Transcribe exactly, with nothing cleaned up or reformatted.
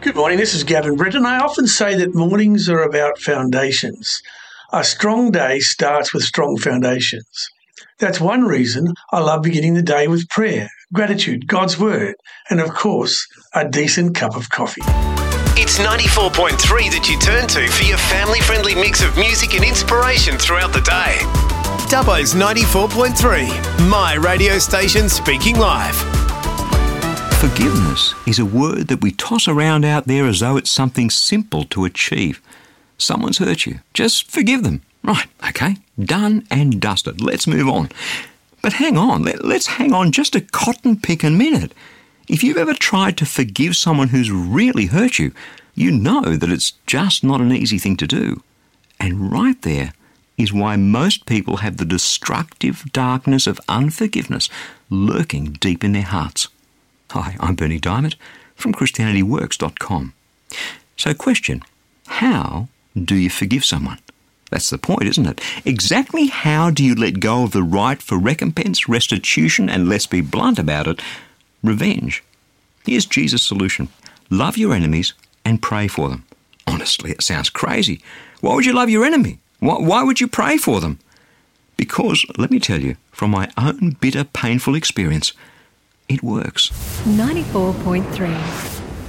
Good morning, this is Gavin Britton. I often say that mornings are about foundations. A strong day starts with strong foundations. That's one reason I love beginning the day with prayer, gratitude, God's Word, and of course, a decent cup of coffee. It's ninety-four point three that you turn to for your family-friendly mix of music and inspiration throughout the day. Dubbo's ninety-four point three, my radio station speaking live. Forgiveness is a word that we toss around out there as though it's something simple to achieve. Someone's hurt you. Just forgive them. Right, okay, done and dusted. Let's move on. But hang on, let, let's hang on just a cotton pick a minute. If you've ever tried to forgive someone who's really hurt you, you know that it's just not an easy thing to do. And right there is why most people have the destructive darkness of unforgiveness lurking deep in their hearts. Hi, I'm Bernie Diamond from Christianity Works dot com. So question, how do you forgive someone? That's the point, isn't it? Exactly how do you let go of the right for recompense, restitution, and let's be blunt about it, revenge? Here's Jesus' solution. Love your enemies and pray for them. Honestly, it sounds crazy. Why would you love your enemy? Why, why would you pray for them? Because, let me tell you, from my own bitter, painful experience, it works. ninety-four point three